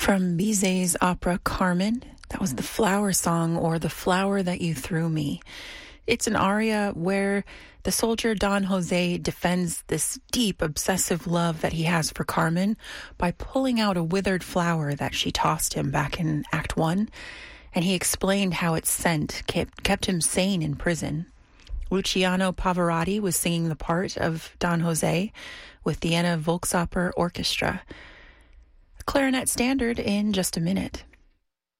From Bizet's opera Carmen, that was the flower song, or The Flower That You Threw Me. It's an aria where the soldier Don Jose defends this deep, obsessive love that he has for Carmen by pulling out a withered flower that she tossed him back in Act 1, and he explained how its scent kept him sane in prison. Luciano Pavarotti was singing the part of Don Jose with the Vienna Volksoper Orchestra. Clarinet Standard in just a minute.